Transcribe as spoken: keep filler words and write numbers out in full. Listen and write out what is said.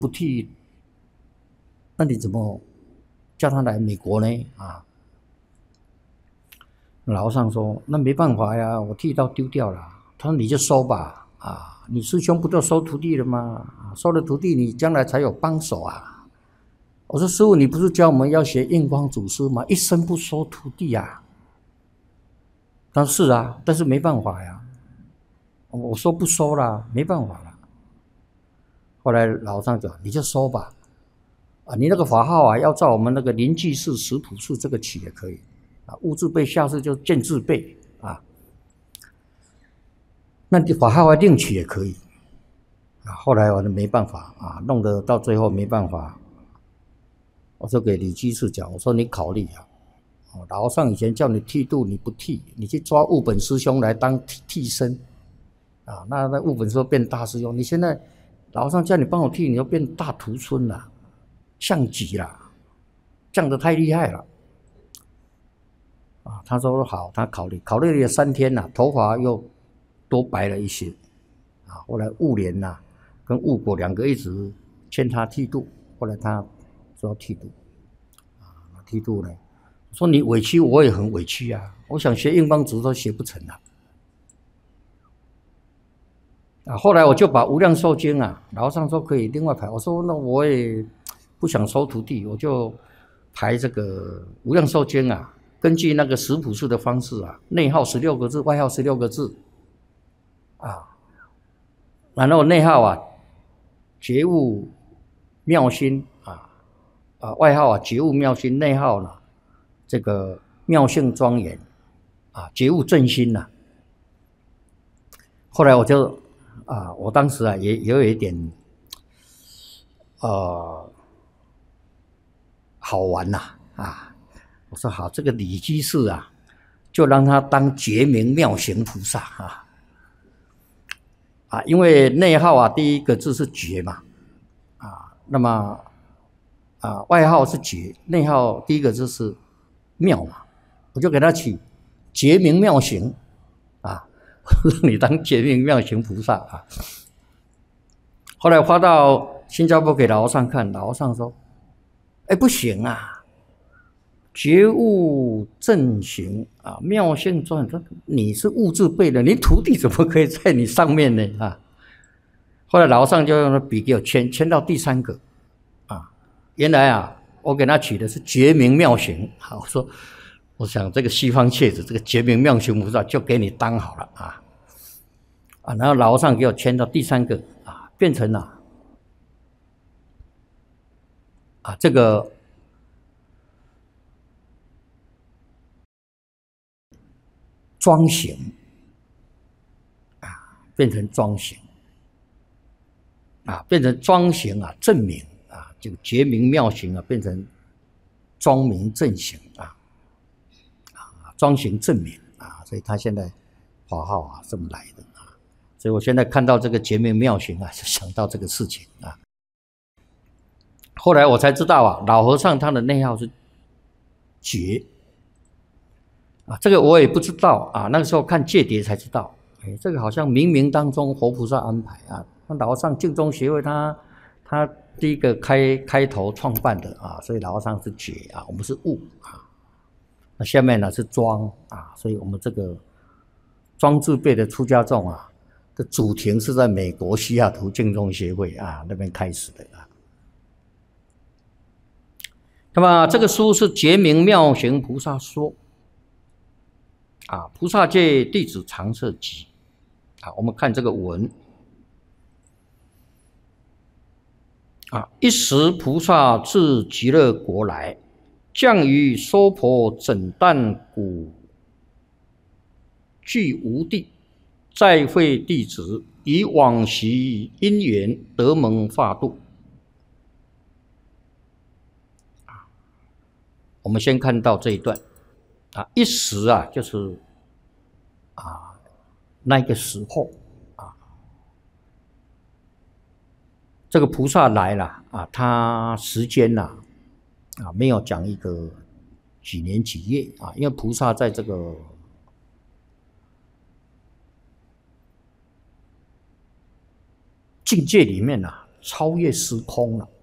不剃，那你怎么叫他来美国呢？啊，老和尚说：“那没办法呀，我剃刀丢掉了。”他说：“你就收吧，啊，你师兄不都收徒弟了吗？收了徒弟，你将来才有帮手啊。”我说：“师父，你不是教我们要学印光祖师吗？一生不收徒弟啊。”他说：“是啊，但是没办法呀。”我说：“不收了，没办法了。”后来老和尚讲：“你就收吧，啊，你那个法号啊，要照我们那个临济寺、石浦寺这个起也可以。”啊，物自备，下次就见自备啊。那你法号要另取也可以啊。后来我就没办法啊，弄得到最后没办法，我就给李居士讲，我说你考虑啊，哦，老和尚以前叫你剃度你不剃，你去抓悟本师兄来当替身啊，那那悟本师兄变大师兄，你现在老和尚叫你帮我剃，你要变大徒孙了，像极了，降得太厉害了。啊，他说好，他考虑考虑了三天呐、啊，头发又多白了一些，啊，后来悟莲呐、啊、跟悟果两个一直劝他剃度，后来他说要剃度，啊，剃度呢，说你委屈我也很委屈啊，我想学印光祖都学不成了，啊，后来我就把无量寿经啊，老和尚说可以另外排，我说那我也不想收徒弟，我就排这个无量寿经啊。根据那个石浦寺的方式啊，内号十六个字，外号十六个字，啊，然后内号啊，觉悟妙心啊，啊，外号啊，觉悟妙心，内号呢，这个妙性庄严，啊，觉悟正心呐、啊。后来我就啊，我当时啊也也有一点，呃，好玩呐 啊, 啊。我说好，这个李居士啊，就让他当觉明妙行菩萨啊，啊，因为内号啊，第一个字是觉嘛，啊，那么啊，外号是觉，内号第一个字是妙嘛，我就给他取觉明妙行啊，让你当觉明妙行菩萨啊。后来发到新加坡给老和尚看，老和尚说：“哎，不行啊。”觉悟正行啊，妙性庄严，你是物自备的，你徒弟怎么可以在你上面呢？啊！后来老和尚就用笔给我签，签到第三个啊。原来啊，我给他取的是觉明妙行。好，我说，我想这个西方切子，这个觉明妙行菩萨就给你当好了啊啊！然后老和尚给我签到第三个啊，变成了啊这个。庄行啊，变成庄行啊，变成庄行啊，正明啊，就觉明妙行啊，变成庄明正行啊，啊，庄行正明啊，所以他现在法号啊这么来的啊，所以我现在看到这个觉明妙行啊，就想到这个事情啊。后来我才知道啊，老和尚他的内号是觉。啊，这个我也不知道啊，那个时候看戒牒才知道，哎，这个好像冥冥当中活菩萨安排啊。那老和尚净宗协会他他第一个开开头创办的啊，所以老和尚是觉啊，我们是悟啊。那下面呢是庄啊，所以我们这个庄自备的出家众啊的主庭是在美国西雅图净宗协会啊那边开始的啊。那么这个书是觉明妙行菩萨说。啊，菩萨戒弟子常摄集啊，我们看这个文啊，一时菩萨自极乐国来，降于娑婆整旦古具无地，再会弟子，以往昔因缘得蒙化度。啊，我们先看到这一段。啊，一时啊，就是啊那个时候啊，这个菩萨来了啊，他时间呐 啊, 啊没有讲一个几年几月啊，因为菩萨在这个境界里面呐、啊， 超越时空了。